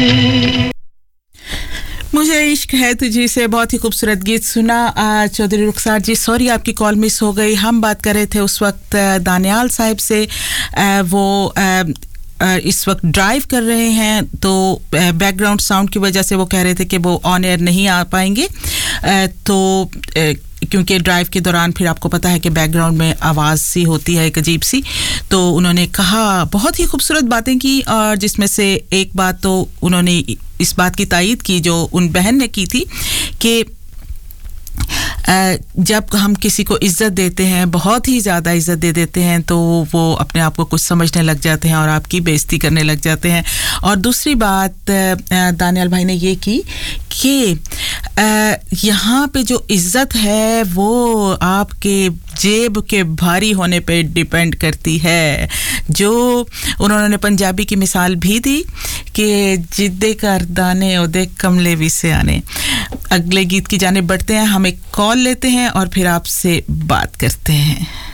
मुझे इश्क है तुझे से बहुत ही खूबसूरत गीत सुना चौधरी रुखसार जी। सॉरी आपकी कॉल मिस हो गई। हम बात कर रहे थे उस वक्त दानियाल साहब से। वो इस वक्त ड्राइव कर रहे हैं तो बैकग्राउंड साउंड की वजह से वो कह रहे थे कि वो ऑन एयर नहीं आ पाएंगे। तो क्योंकि ड्राइव के दौरान फिर आपको पता है कि बैकग्राउंड में आवाज़ सी होती है एक अजीब सी। तो उन्होंने कहा बहुत ही खूबसूरत बातें की और जिसमें से एक बात तो उन्होंने इस बात की तायीद की जो उन बहन ने की थी कि जब हम किसी को इज्जत देते हैं, बहुत ही ज़्यादा इज्जत दे देते हैं, तो वो अपने आप को कुछ समझने लग जाते हैं और आपकी बेइज्जती करने लग जाते हैं। और दूसरी बात दानियाल भाई ने ये की कि यहाँ पे जो इज्जत है वो आपके जेब के भारी होने पे डिपेंड करती है। जो उन्होंने पंजाबी की मिसाल भी दी कि जिद्दे कर दाने ओदे कमले भी से आने। अगले गीत की जाने बढ़ते हैं। हम एक कॉल लेते हैं और फिर आपसे बात करते हैं।